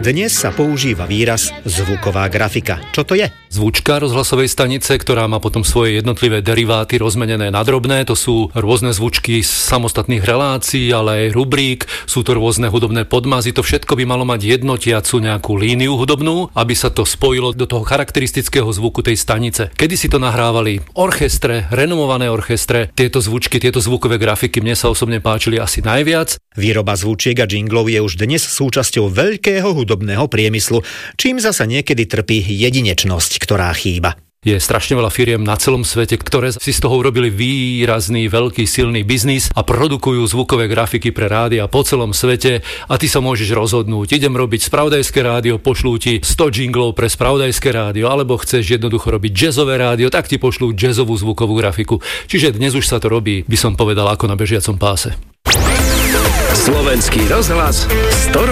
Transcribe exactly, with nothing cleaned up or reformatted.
Dnes sa používa výraz zvuková grafika. Čo to je? Zvučka rozhlasovej stanice, ktorá má potom svoje jednotlivé deriváty rozmenené na drobné, to sú rôzne zvučky z samostatných relácií, ale aj rubrík, sú to rôzne hudobné podmazy, to všetko by malo mať jednotiacu nejakú líniu hudobnú, aby sa to spojilo do toho charakteristického zvuku tej stanice. Kedy si to nahrávali orchestre, renomované orchestre, tieto zvučky, tieto zvukové grafiky mne sa osobne páčili asi najviac. Výroba zvučiek a jinglov je už dnes súčasťou veľkého hudobného priemyslu, čím zasa niekedy trpí jedinečnosť, ktorá chýba. Je strašne veľa firiem na celom svete, ktoré si z toho urobili výrazný, veľký, silný biznis a produkujú zvukové grafiky pre rádia po celom svete a ty sa môžeš rozhodnúť. Idem robiť spravodajské rádio, pošlú ti sto jinglov pre spravodajské rádio, alebo chceš jednoducho robiť jazzové rádio, tak ti pošlú jazzovú zvukovú grafiku. Čiže dnes už sa to robí, by som povedal, ako na bežiacom páse. Slovenský rozhlas sto